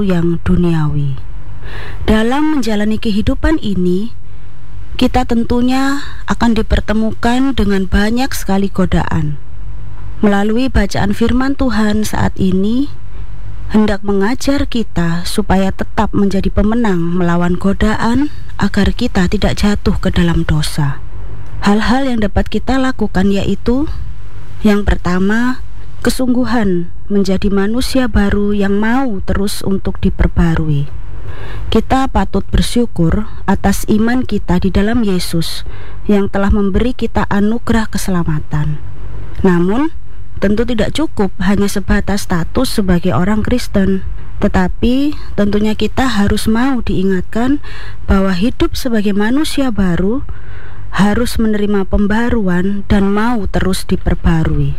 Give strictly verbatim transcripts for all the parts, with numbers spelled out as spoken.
baru yang duniawi. Dalam menjalani kehidupan ini, kita tentunya akan dipertemukan dengan banyak sekali godaan. Melalui bacaan firman Tuhan saat ini, hendak mengajar kita supaya tetap menjadi pemenang melawan godaan agar kita tidak jatuh ke dalam dosa. Hal-hal yang dapat kita lakukan yaitu, yang pertama, kesungguhan menjadi manusia baru yang mau terus untuk diperbarui. Kita patut bersyukur atas iman kita di dalam Yesus yang telah memberi kita anugerah keselamatan. Namun, tentu tidak cukup hanya sebatas status sebagai orang Kristen, tetapi tentunya kita harus mau diingatkan bahwa hidup sebagai manusia baru harus menerima pembaruan dan mau terus diperbarui.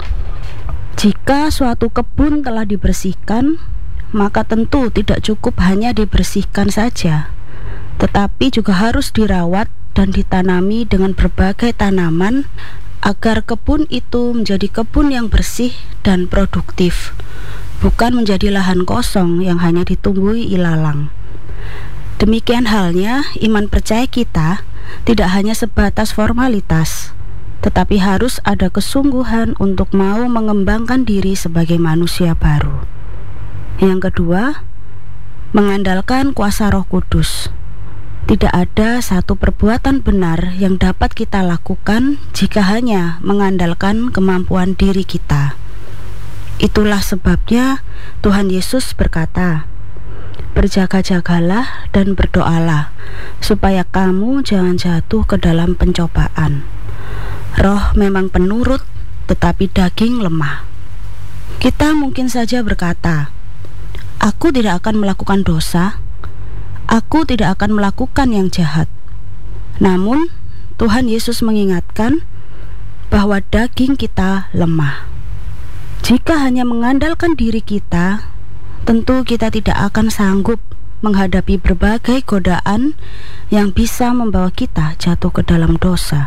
Jika suatu kebun telah dibersihkan, maka tentu tidak cukup hanya dibersihkan saja, tetapi juga harus dirawat dan ditanami dengan berbagai tanaman agar kebun itu menjadi kebun yang bersih dan produktif, bukan menjadi lahan kosong yang hanya ditumbuhi ilalang. Demikian halnya iman percaya kita tidak hanya sebatas formalitas, tetapi harus ada kesungguhan untuk mau mengembangkan diri sebagai manusia baru. Yang kedua, mengandalkan kuasa Roh Kudus. Tidak ada satu perbuatan benar yang dapat kita lakukan jika hanya mengandalkan kemampuan diri kita. Itulah sebabnya Tuhan Yesus berkata, "Berjaga-jagalah dan berdoalah, supaya kamu jangan jatuh ke dalam pencobaan. Roh memang penurut, tetapi daging lemah." Kita mungkin saja berkata, "Aku tidak akan melakukan dosa, aku tidak akan melakukan yang jahat." Namun, Tuhan Yesus mengingatkan bahwa daging kita lemah. Jika hanya mengandalkan diri kita, tentu kita tidak akan sanggup menghadapi berbagai godaan yang bisa membawa kita jatuh ke dalam dosa.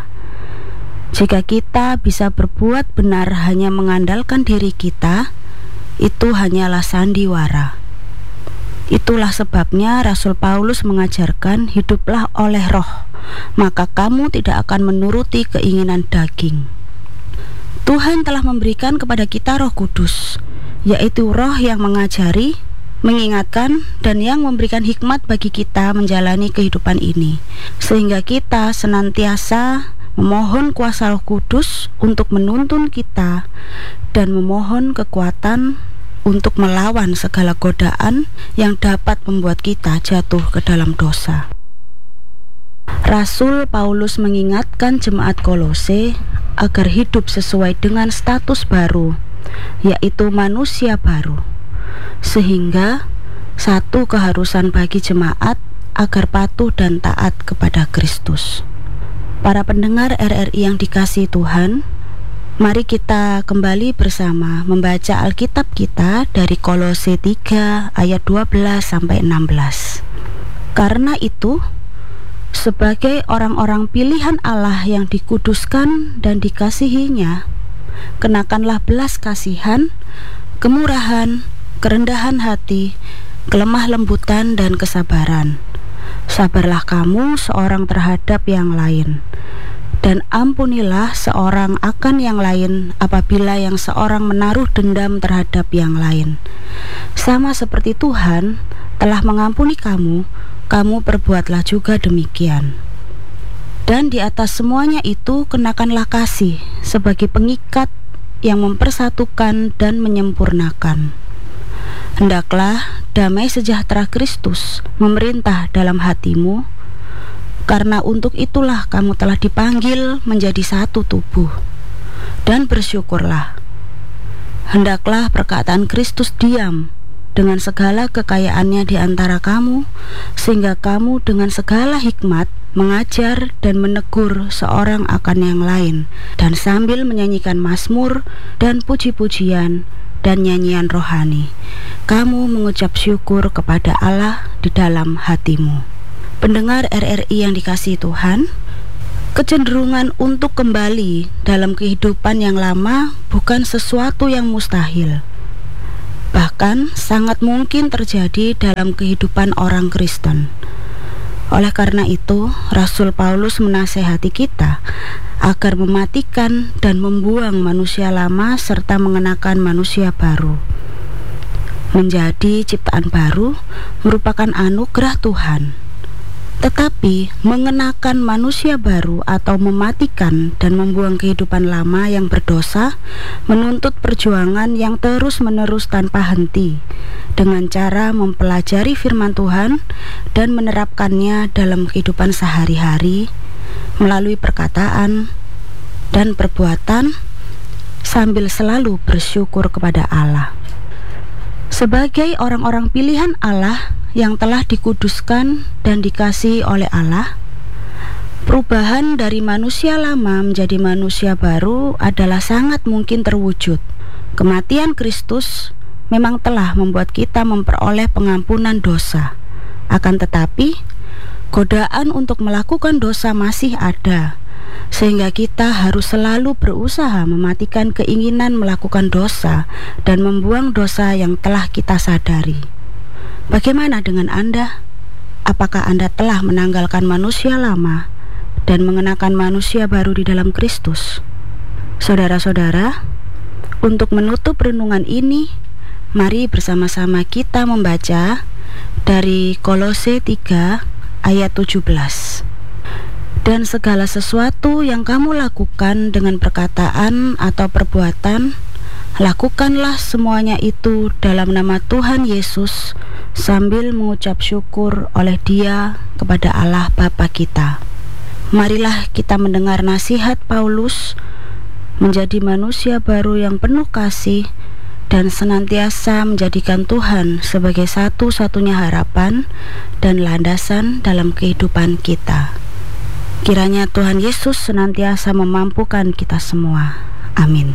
Jika kita bisa berbuat benar hanya mengandalkan diri kita, itu hanyalah sandiwara. Itulah sebabnya Rasul Paulus mengajarkan, hiduplah oleh Roh, maka kamu tidak akan menuruti keinginan daging. Tuhan telah memberikan kepada kita Roh Kudus, yaitu Roh yang mengajari, mengingatkan, dan yang memberikan hikmat bagi kita menjalani kehidupan ini, sehingga kita senantiasa memohon kuasa Roh Kudus untuk menuntun kita dan memohon kekuatan untuk melawan segala godaan yang dapat membuat kita jatuh ke dalam dosa. Rasul Paulus mengingatkan jemaat Kolose agar hidup sesuai dengan status baru, yaitu manusia baru, sehingga satu keharusan bagi jemaat agar patuh dan taat kepada Kristus. Para pendengar R R I yang dikasihi Tuhan, mari kita kembali bersama membaca Alkitab kita dari Kolose tiga ayat dua belas sampai enam belas. Karena itu, sebagai orang-orang pilihan Allah yang dikuduskan dan dikasihinya, kenakanlah belas kasihan, kemurahan, kerendahan hati, kelemah lembutan, dan kesabaran. Sabarlah kamu seorang terhadap yang lain, dan ampunilah seorang akan yang lain apabila yang seorang menaruh dendam terhadap yang lain. Sama seperti Tuhan telah mengampuni kamu, kamu perbuatlah juga demikian. Dan di atas semuanya itu kenakanlah kasih sebagai pengikat yang mempersatukan dan menyempurnakan. Hendaklah damai sejahtera Kristus memerintah dalam hatimu, karena untuk itulah kamu telah dipanggil menjadi satu tubuh. Dan bersyukurlah. Hendaklah perkataan Kristus diam dengan segala kekayaannya di antara kamu, sehingga kamu dengan segala hikmat mengajar dan menegur seorang akan yang lain, dan sambil menyanyikan mazmur dan puji-pujian dan nyanyian rohani, kamu mengucap syukur kepada Allah di dalam hatimu. Pendengar R R I yang dikasihi Tuhan, kecenderungan untuk kembali dalam kehidupan yang lama bukan sesuatu yang mustahil. Bahkan bahkan sangat mungkin terjadi dalam kehidupan orang Kristen. Oleh karena itu, Rasul Paulus menasehati kita agar mematikan dan membuang manusia lama serta mengenakan manusia baru. Menjadi ciptaan baru merupakan anugerah Tuhan. Tetapi mengenakan manusia baru atau mematikan dan membuang kehidupan lama yang berdosa menuntut perjuangan yang terus-menerus tanpa henti dengan cara mempelajari firman Tuhan dan menerapkannya dalam kehidupan sehari-hari melalui perkataan dan perbuatan sambil selalu bersyukur kepada Allah. Sebagai orang-orang pilihan Allah yang telah dikuduskan dan dikasihi oleh Allah, perubahan dari manusia lama menjadi manusia baru adalah sangat mungkin terwujud. Kematian Kristus memang telah membuat kita memperoleh pengampunan dosa. Akan tetapi, godaan untuk melakukan dosa masih ada, sehingga kita harus selalu berusaha mematikan keinginan melakukan dosa dan membuang dosa yang telah kita sadari. Bagaimana dengan Anda? Apakah Anda telah menanggalkan manusia lama dan mengenakan manusia baru di dalam Kristus? Saudara-saudara, untuk menutup renungan ini, mari bersama-sama kita membaca dari Kolose tiga ayat tujuh belas. Dan segala sesuatu yang kamu lakukan dengan perkataan atau perbuatan, lakukanlah semuanya itu dalam nama Tuhan Yesus, sambil mengucap syukur oleh Dia kepada Allah Bapa kita. Marilah kita mendengar nasihat Paulus menjadi manusia baru yang penuh kasih dan senantiasa menjadikan Tuhan sebagai satu-satunya harapan dan landasan dalam kehidupan kita. Kiranya Tuhan Yesus senantiasa memampukan kita semua. Amin.